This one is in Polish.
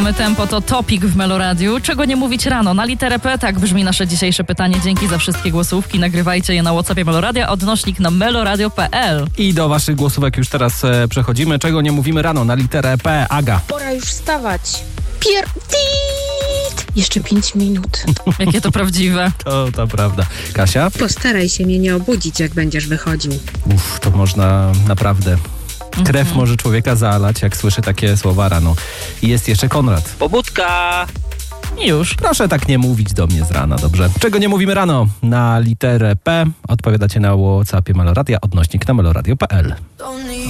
Tempo to topik w Meloradiu. Czego nie mówić rano? Na literę P, tak brzmi nasze dzisiejsze pytanie. Dzięki za wszystkie głosówki. Nagrywajcie je na WhatsAppie Meloradia, odnośnik na meloradio.pl. I do waszych głosówek już teraz przechodzimy. Czego nie mówimy rano? Na literę P. Aga. Pora już wstawać. Jeszcze 5 minut. Jakie to prawdziwe. To prawda. Kasia? Postaraj się mnie nie obudzić, jak będziesz wychodził. To można naprawdę... Krew może człowieka zalać, jak słyszy takie słowa rano. I jest jeszcze Konrad. Pobudka! I już. Proszę tak nie mówić do mnie z rana, dobrze? Czego nie mówimy rano? Na literę P odpowiadacie na WhatsAppie Meloradia, odnośnik na meloradio.pl.